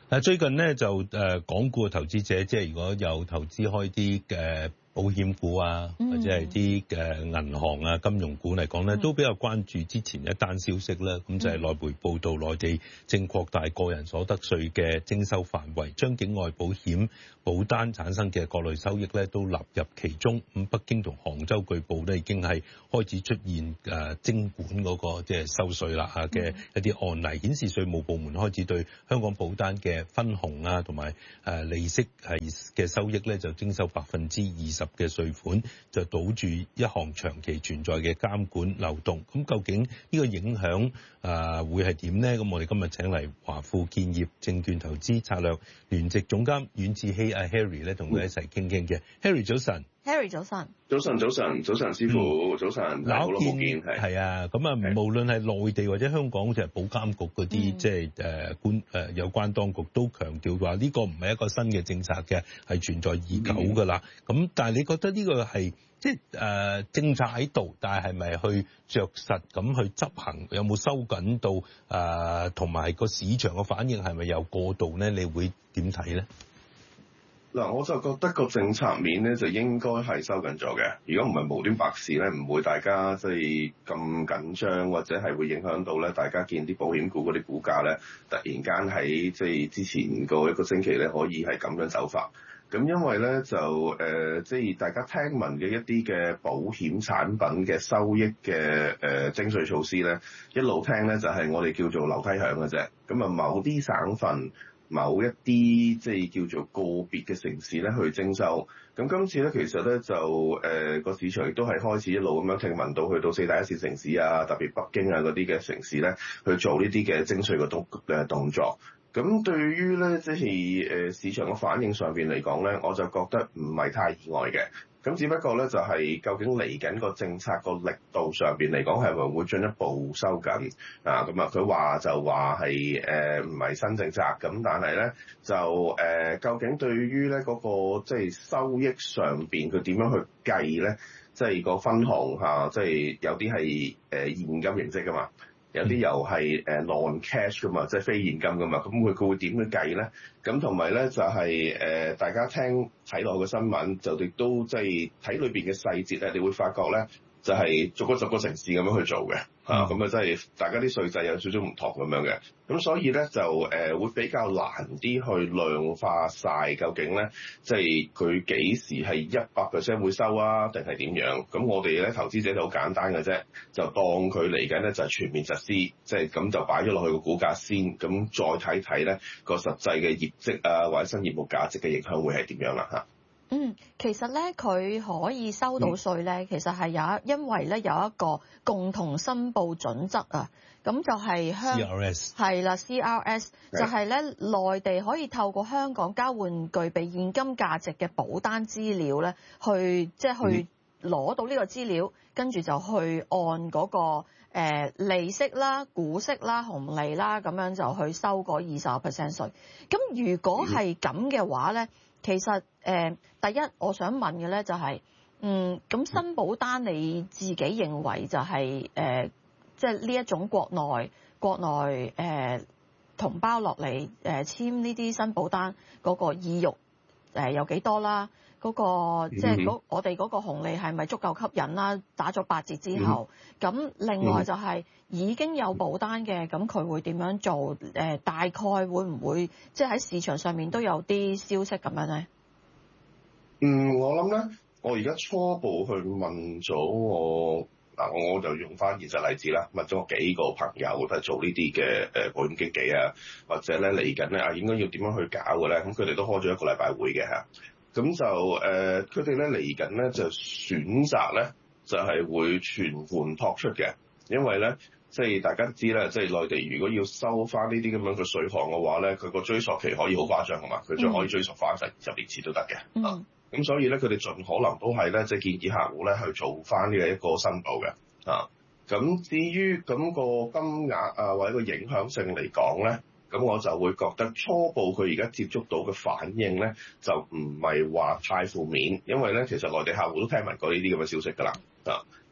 最近咧就港股嘅投資者，即係如果有投資開啲保險股啊，或者係啲銀行啊、金融股嚟講咧，都比較關注之前一單消息啦。咁就係內媒報道，內地正擴大個人所得稅嘅徵收範圍，將境外保險保單產生嘅各類收益咧都納入其中。咁北京同杭州據報咧已經係開始出現徵管嗰個即係收稅啦嘅一啲案例，顯示稅務部門開始對香港保單嘅分紅啊同埋利息嘅收益咧就徵收20%嘅稅款，就堵住一項長期存在嘅監管漏洞。咁究竟呢個影響會係點呢？咁我哋今日請嚟華富建業證券投資策略聯席總監阮志希Harry 咧，同佢一齊傾傾嘅。Harry 早晨。 Harry 早晨， 早晨，師傅，早晨，好耐冇見， 係啊，咁啊，無論係內地或者香港，就係保監局嗰啲，即係有關當局都強調話呢個唔係一個新嘅政策嘅，係存在已久㗎啦。咁但係你覺得呢個係即係政策喺度，但係咪去着實咁去執行，有冇收緊到同埋個市場嘅反應係咪又過度咧？你會點睇咧？ 嗱，我就覺得個政策面咧就應該係收緊咗嘅。如果唔係無端白事咧，唔會大家即係咁緊張，或者係會影響到咧大家見啲保險股嗰啲股價咧，突然間喺即係之前嗰一個星期咧可以係咁樣走法。咁因為咧就即係大家聽聞嘅一啲嘅保險產品嘅收益嘅徵稅措施咧，一路聽咧就係我哋叫做樓梯響嘅啫。咁啊，某啲省份，某一啲即係叫做個別嘅城市咧去徵收，咁今次咧其實咧就個市場亦都係開始一路咁樣聽聞到去到4大一線城市啊，特別北京啊嗰啲嘅城市咧去做呢啲嘅徵稅嘅動作。咁對於咧即係市場嘅反應上邊嚟講咧，我就覺得唔係太意外嘅。咁只不過咧就係究竟嚟緊個政策個力度上邊嚟講係咪會進一步收緊啊？咁啊佢話就話係唔係新政策，咁但係咧就究竟對於咧嗰個即係收益上邊佢點樣去計咧？即係個分紅嚇，即係有啲係現金形式噶嘛。有啲又係non-cash 噶嘛，即係非現金噶嘛，咁佢會點樣計咧？咁同埋咧就係大家睇落去嘅新聞，就亦都即係睇裏邊嘅細節咧，你會發覺咧就係逐個城市咁樣去做嘅咁啊即係大家啲稅制有少少唔同咁樣嘅，咁所以咧就會比較難啲去量化晒究竟咧，即係佢幾時係100%會收啊，定係點樣？咁我哋咧投資者就好簡單嘅啫，就當佢嚟緊咧就係全面實施，即係咁就擺咗落去個股價先，咁再睇睇咧個實際嘅業績啊或者新業務價值嘅影響會係點樣啦嚇。 其實咧佢可以收到稅咧，其實係因為咧有一個共同申報準則啊，咁就係 CRS 係啦 CRS 就係咧內地可以透過香港交換具備現金價值嘅保單資料咧，去攞到呢個資料，跟住就去按嗰個利息啦、股息啦、紅利啦，咁樣就去收嗰20% 稅。咁如果係咁嘅話咧，其實第一我想問嘅咧就係咁新保單你自己認為就係即係呢一種國內同胞落嚟簽呢啲新保單嗰個意欲有幾多啦？嗰個即係我哋嗰個紅利係咪足夠吸引啦？打咗8折之後，咁另外就係已經有保單嘅，咁佢會點樣做？大概會唔會即係喺市場上面都有啲消息咁樣咧？ 我諗咧，我而家初步去問咗我就用翻現實例子啦，問咗幾個朋友都係做呢啲嘅保險經紀啊，或者咧嚟緊咧應該要點樣去搞嘅咧？咁佢哋都開咗1個禮拜會嘅嚇。咁就佢哋咧嚟緊咧就選擇咧就係會全盤托出嘅，因為咧即係大家都知咧，即係內地如果要收翻呢啲咁樣嘅稅項嘅話咧，佢個追溯期可以好誇張㗎嘛，佢仲可以追溯翻成20年前都得嘅。咁所以咧佢哋盡可能都係咧即係建議客戶咧去做翻呢一個申報嘅咁至於咁個金額啊或者個影響性嚟講咧，咁我就會覺得初步佢而家接觸到嘅反應咧，就唔係話太負面，因為咧其實內地客戶都聽聞過呢啲咁嘅消息㗎啦。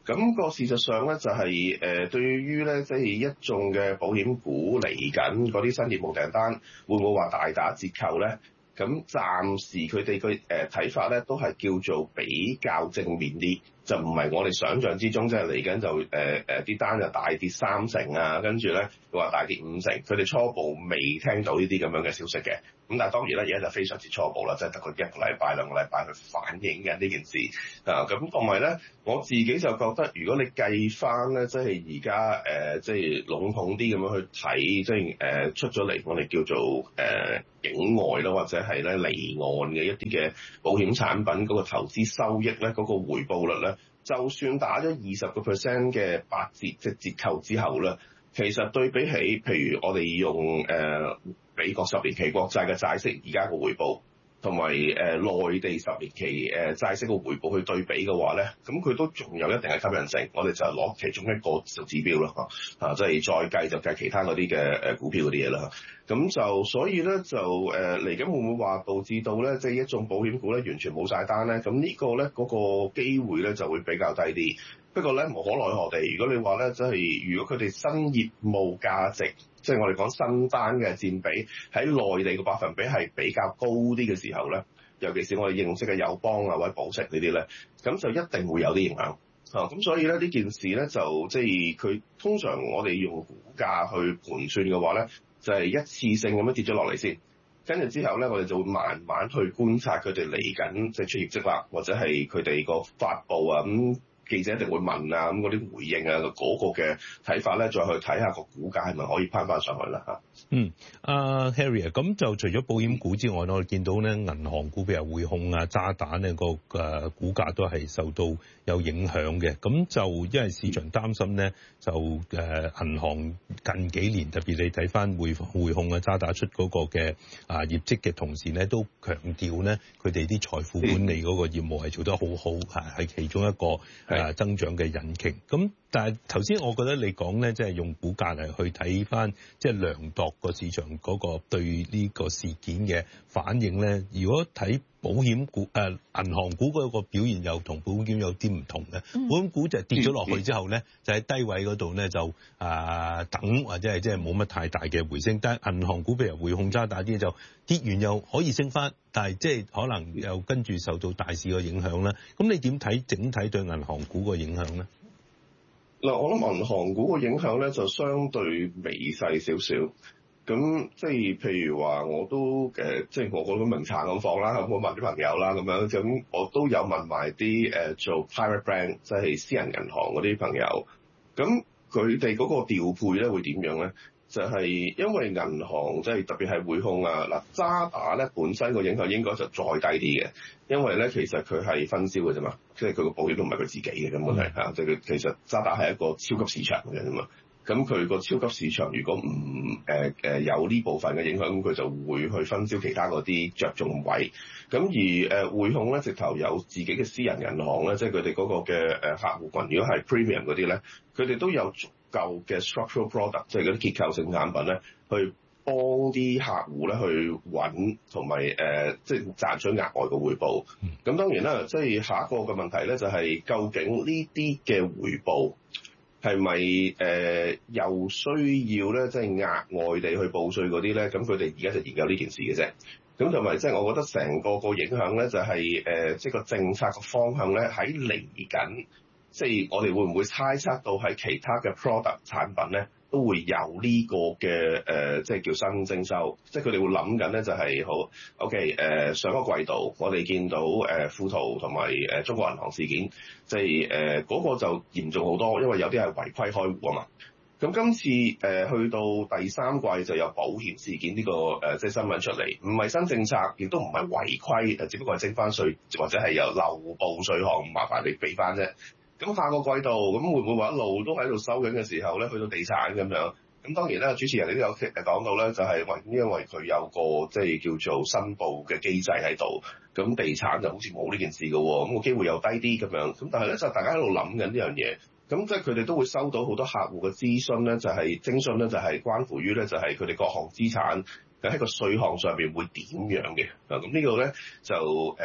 咁個事實上咧就係對於咧即係一眾嘅保險股嚟緊嗰啲新業務訂單，會唔會話大打折扣咧？咁暫時佢哋嘅睇法咧，都係叫做比較正面啲，就唔係我哋想象之中，即係嚟緊就啲單就大跌30%啊，跟住咧佢話大跌50%，佢哋初步未聽到呢啲咁樣嘅消息嘅。咁但係當然啦，而家就非常之初步啦，即係得佢1個禮拜、2個禮拜去反映嘅呢件事啊。咁同埋咧，我自己就覺得，如果你計翻咧，即係而家即係籠統啲咁樣去睇，即係出咗嚟，我哋叫做境外啦，或者係咧離岸嘅一啲嘅保險產品嗰個投資收益咧，嗰個回報率咧，就算打咗20% 嘅8折即係折扣之後咧，其實對比起譬如我哋用美國10年期國債嘅債息而家個回報，同埋內地10年期債息個回報去對比嘅話咧，咁佢都仲有一定嘅吸引性。我哋就攞其中一個做指標啦，即係再計就計其他嗰啲嘅股票嗰啲嘢啦。咁就所以咧就嚟緊會唔會話導致到咧即係一眾保險股咧完全冇晒單咧？咁呢個咧嗰個機會咧就會比較低啲。不過咧無可奈何地，如果你話咧即係如果佢哋新業務價值，即係我哋講新單嘅佔比喺內地嘅百分比係比較高啲嘅時候咧，尤其是我哋認識嘅友邦啊或者寶石呢啲咧，咁就一定會有啲影響。咁所以咧呢件事咧就即係佢通常我哋用股價去盤算嘅話咧，就係一次性咁樣跌咗落嚟先，跟住之後咧我哋就會慢慢去觀察佢哋嚟緊即係出業績啦，或者係佢哋個發布啊咁。記者一定會問啊，咁嗰啲回應啊，嗰個嘅睇法咧，再去睇下個股價係咪可以攀翻上去啦嚇。 阿 Harry 啊，咁就除咗保險股之外，我哋見到咧銀行股譬如匯控啊、渣打呢個股價都係受到有影響嘅。咁就因為市場擔心咧，就銀行近幾年特別你睇翻匯控啊、渣打出嗰個嘅業績嘅同時咧，都強調咧佢哋啲財富管理嗰個業務係做得好好，係其中一個增長嘅引擎。咁但係頭先我覺得你講咧，即係用股價嚟去睇翻，即係量度個市場嗰個對呢個事件嘅反應咧。如果睇保險股銀行股嗰個表現又同保險有啲唔同嘅。保險股就跌咗落去之後咧，就喺低位嗰度咧就等或者係即係冇乜太大嘅回升。但係銀行股譬如匯控渣打啲就跌完又可以升翻，但係即係可能又跟住受到大市嘅影響啦。咁你點睇整體對銀行股個影響咧？ 嗱，我諗銀行股個影響咧就相對微細少少。咁即係譬如話，我都即係我嗰種名冊咁放啦，咁我問啲朋友啦，咁我都有問埋啲做 private bank， 即係私人銀行嗰啲朋友。咁佢哋嗰個調配咧會點樣咧？就係因為銀行即係特別係匯控啊，嗱渣打咧本身個影響應該就再低啲嘅，因為咧其實佢係分銷嘅啫嘛，即係佢個保險都唔係佢自己嘅根本係嚇，即係佢其實渣打係一個超級市場嘅啫嘛。咁佢個超級市場如果唔有呢部分嘅影響，咁佢就會去分銷其他嗰啲着重位。咁而匯控咧，直頭有自己嘅私人銀行咧，即係佢哋嗰個嘅客戶群，如果係 premium 嗰啲咧，佢哋都有足夠嘅 structural product，即係嗰啲結構性產品咧，去幫啲客戶咧去揾同埋即係賺取額外嘅回報。咁當然啦，即係下一個嘅問題咧，就係究竟呢啲嘅回報係咪又需要咧，即係額外地去報稅嗰啲咧？咁佢哋而家就研究呢件事嘅啫。咁同埋即係我覺得成個影響咧，就係即係個政策個方向咧，喺嚟緊，即係我哋會唔會猜測到喺其他嘅 product 產品咧，都會有呢個嘅即係叫新徵收，即係佢哋會諗緊咧，就係好 OK 上個季度我哋見到富途同埋中國銀行事件，即係嗰個就嚴重好多，因為有啲係違規開戶啊嘛。咁今次去到第三季就有保險事件呢個即係新聞出嚟，唔係新政策，亦都唔係違規，只不過係徵翻稅或者係有漏報稅項，麻煩你俾翻啫。咁下個季度咁會唔會話一路都喺度收緊嘅時候咧，去到地產咁樣？咁當然啦，主持人你都有講到咧，就係因為佢有個即係叫做申報嘅機制喺度，咁地產就好似冇呢件事嘅喎，咁個機會又低啲咁樣。咁但係咧就大家喺度諗緊呢樣嘢，咁即係佢哋都會收到好多客戶嘅諮詢咧，就係徵詢咧，就係關乎於咧，就係佢哋各項資產喺個稅項上邊會點樣嘅。咁呢個咧就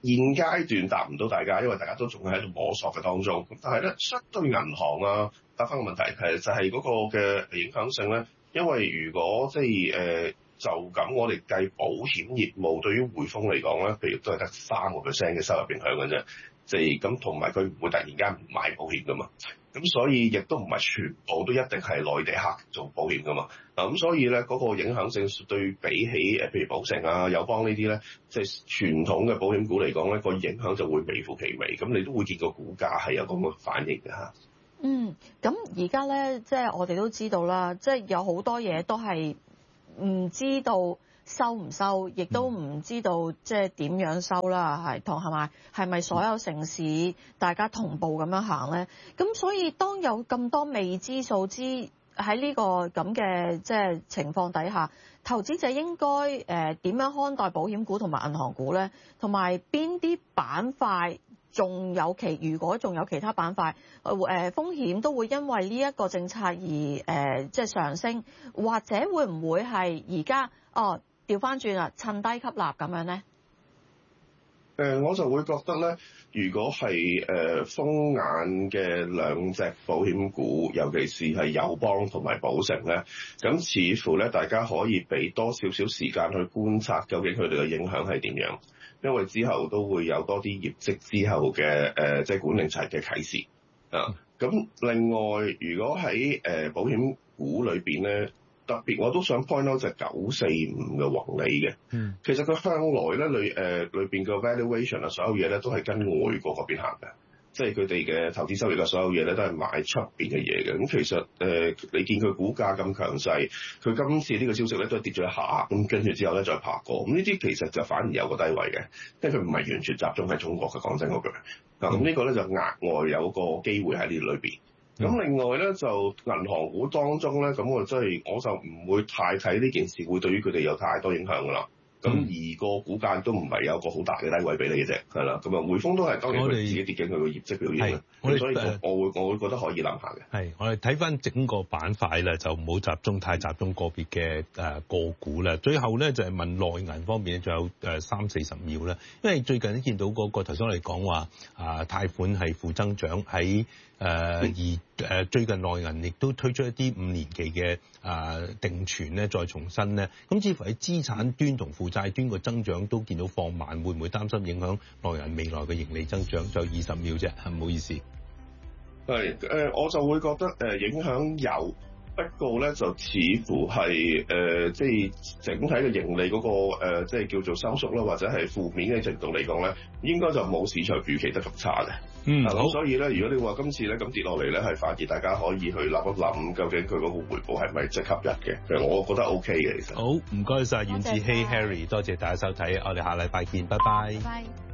現階段答唔到大家，因為大家都仲喺度摸索嘅當中。但係咧，相對銀行啊，答翻個問題係就係嗰個嘅影響性咧。因為如果即係就咁，我哋計保險業務對於匯豐嚟講咧，譬如都係得3% 嘅收入影響嘅啫。即係咁，同埋佢唔會突然間唔買保險噶嘛。咁所以亦都唔係全部都一定係內地客做保險噶嘛。咁所以咧，嗰個影響性對比起譬如保誠啊、友邦呢啲咧，即係傳統嘅保險股嚟講咧，個影響就會微乎其微。咁你都會見個股價係有咁嘅反應嘅嚇。 咁而家咧，即係我哋都知道啦，即係有好多嘢都係唔知道收唔收，亦都唔知道即係點樣收啦，係咪所有城市大家同步咁樣行咧？咁所以當有咁多未知數知喺呢個咁嘅即係情況底下，投資者應該點樣看待保險股同埋銀行股咧？同埋邊啲板塊？如果仲有其他板塊，風險都會因為呢一個政策而即係上升，或者會唔會係而家調翻轉啦，趁低吸納咁樣咧？ 我就會覺得咧，如果係風眼嘅兩隻保險股，尤其是係友邦同埋保誠咧，咁似乎咧大家可以俾多少少時間去觀察，究竟佢哋嘅影響係點樣。因為之後都會有多啲業績之後嘅即係管理層嘅啟示啊。咁另外，如果喺保險股裏邊咧，特別我都想 point out 就係945嘅宏利嘅。其實佢向來咧裏邊嘅 valuation 啊，所有嘢咧都係跟外國嗰邊行嘅。即係佢哋嘅投資收益嘅所有嘢咧，都係買出邊嘅嘢嘅。咁其實你見佢股價咁強勢，佢今次呢個消息咧都係跌咗一下，咁跟住之後咧再爬過。咁呢啲其實就反而有個低位嘅，因為佢唔係完全集中喺中國嘅。講真嗰句，咁呢個咧就額外有個機會喺呢裏邊。咁另外咧就銀行股當中咧，咁我就唔會太睇呢件事會對於佢哋有太多影響㗎啦。咁而個股價都唔係有個好大嘅低位俾你嘅啫，係啦。咁匯豐都係當然佢自己跌緊佢個業績表現啦。所以我會覺得可以諗下嘅。係， 我哋睇翻整個板塊咧，就唔好太集中個別嘅個股啦。最後咧就係問內銀方面，仲有30-40秒啦。因為最近都見到嗰個頭先我哋講話貸款係負增長喺。而最近內銀亦都推出一啲5年期嘅定存咧，再重新咧，咁似乎喺資產端同負債端個增長都見到放慢，會唔會擔心影響內銀未來嘅盈利增長？就20秒啫，唔好意思。 係我就會覺得影響有。不過咧，就似乎係即係整體嘅盈利嗰個即係叫做收縮啦，或者係負面嘅程度嚟講咧，應該就冇市場預期得咁差嘅。咁所以咧，如果你話今次咧咁跌落嚟咧，係反而大家可以去諗一諗，究竟佢嗰個回報係咪即係吸引嘅？其實我覺得 OK 嘅，其實。 好，唔該晒袁志希 Harry，多謝大家收睇，我哋下禮拜見，拜拜。